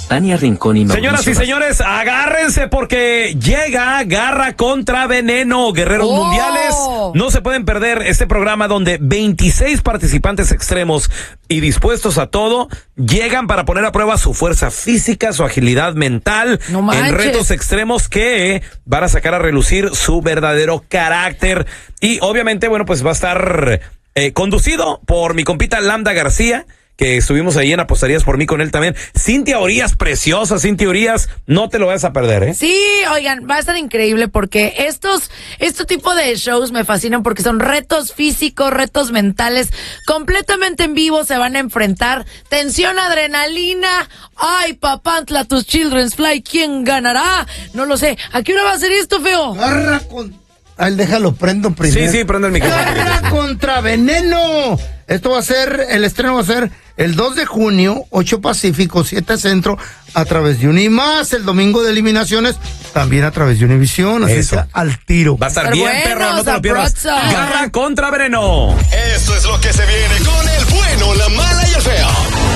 Tania Rincón y Mauricio. Señoras y señores, agárrense porque llega Garra contra Veneno, Guerreros Mundiales. No se pueden perder este programa donde 26 participantes extremos y dispuestos a todo llegan para poner a prueba su fuerza física, su agilidad mental en retos extremos que van a sacar a relucir su verdadero carácter. Y obviamente, bueno, pues va a estar conducido por mi compita Lambda García, que estuvimos ahí en Apostarías por mí con él también. Cintia Urias, preciosa Cintia Urias, no te lo vas a perder, ¿eh? Sí, oigan, va a estar increíble porque este tipo de shows me fascinan porque son retos físicos, retos mentales, completamente en vivo, se van a enfrentar. Tensión, adrenalina. Ay, Papantla, tus Children's Fly, ¿quién ganará? No lo sé. ¿A qué hora va a ser esto, feo? Garra con... Ay, déjalo, prendo primero. Sí, prendo el micrófono. Garra contra Veneno. Esto va a ser, el estreno va a ser el 2 de junio, 8 Pacífico, 7 Centro, a través de Unimás. El domingo de eliminaciones, también a través de Univisión. Así que al tiro. Va a estar bien, perro, no te lo pierdas. Garra contra Veneno. Esto es lo que se viene con el bueno, la mala y el feo.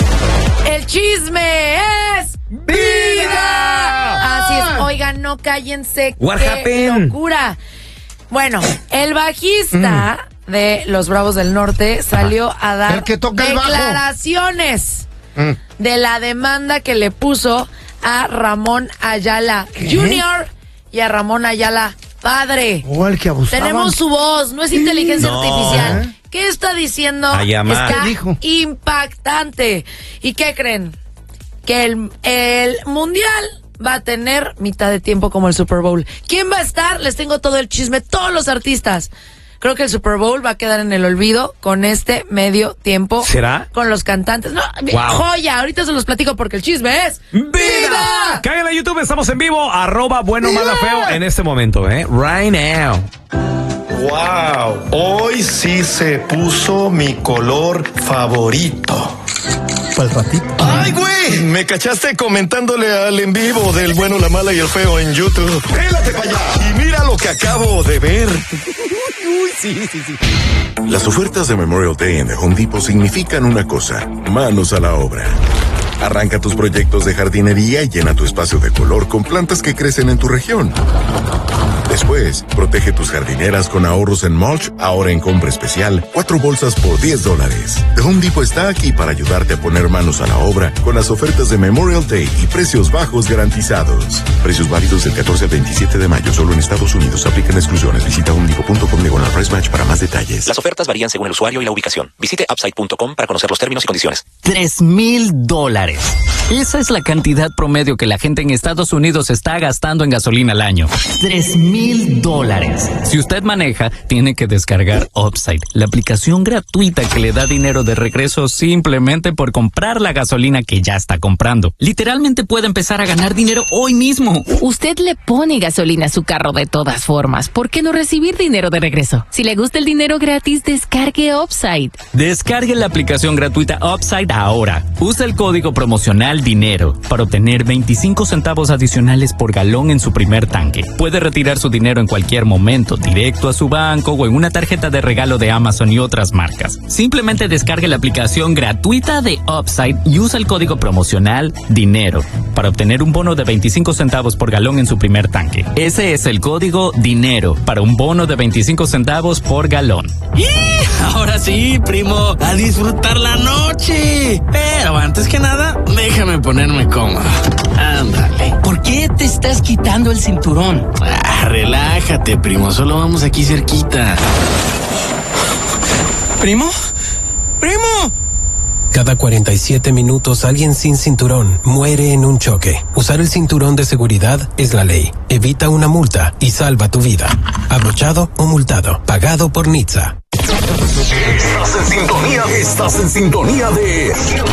El chisme es vida. Así es, oigan, no cállense. Qué locura. Bueno, el bajista de los Bravos del Norte salió a dar declaraciones de la demanda que le puso a Ramón Ayala Jr. y a Ramón Ayala padre. El que abusaban. Tenemos su voz, no es inteligencia artificial. ¿Qué está diciendo? Está impactante. ¿Y qué creen? Que el Mundial va a tener mitad de tiempo como el Super Bowl. ¿Quién va a estar? Les tengo todo el chisme, todos los artistas. Creo que el Super Bowl va a quedar en el olvido con este medio tiempo. ¿Será? Con los cantantes. No, joya, ahorita se los platico porque el chisme es ¡vida! Caigan a YouTube, estamos en vivo, @bueno, mala, feo en este momento, right now. Wow, hoy sí se puso mi color favorito. Pa'l ratito. ¡Ay, güey! Me cachaste comentándole al en vivo del bueno, la mala y el feo en YouTube. ¡Pélate para allá! Y mira lo que acabo de ver. Sí. Las ofertas de Memorial Day en The Home Depot significan una cosa: manos a la obra. Arranca tus proyectos de jardinería y llena tu espacio de color con plantas que crecen en tu región. Después, protege tus jardineras con ahorros en mulch, ahora en compra especial, 4 bolsas por $10. The Home Depot está aquí para ayudarte a poner manos a la obra con las ofertas de Memorial Day y precios bajos garantizados. Precios válidos del 14 al 27 de mayo, solo en Estados Unidos. Aplican exclusiones. Visita homedepot.com/price match para más detalles. Las ofertas varían según el usuario y la ubicación. Visite upside.com para conocer los términos y condiciones. $3,000. Esa es la cantidad promedio que la gente en Estados Unidos está gastando en gasolina al año. $3,000. Si usted maneja, tiene que descargar Upside, la aplicación gratuita que le da dinero de regreso simplemente por comprar la gasolina que ya está comprando. Literalmente puede empezar a ganar dinero hoy mismo. Usted le pone gasolina a su carro de todas formas. ¿Por qué no recibir dinero de regreso? Si le gusta el dinero gratis, descargue Upside. Descargue la aplicación gratuita Upside ahora. Usa el código promocional DINERO para obtener 25 centavos adicionales por galón en su primer tanque. Puede retirar su dinero en cualquier momento, directo a su banco o en una tarjeta de regalo de Amazon y otras marcas. Simplemente descargue la aplicación gratuita de Upside y usa el código promocional DINERO para obtener un bono de 25 centavos por galón en su primer tanque. Ese es el código DINERO para un bono de 25 centavos por galón. ¡Y! Ahora sí, primo, a disfrutar la noche. Pero antes que nada, déjame ponerme cómodo. Ándale. ¿Por qué te estás quitando el cinturón? Relájate, primo, solo vamos aquí cerquita. ¿Primo? ¡Primo! Cada 47 minutos alguien sin cinturón muere en un choque. Usar el cinturón de seguridad es la ley. Evita una multa y salva tu vida. Abrochado o multado. Pagado por NHTSA. Estás en sintonía de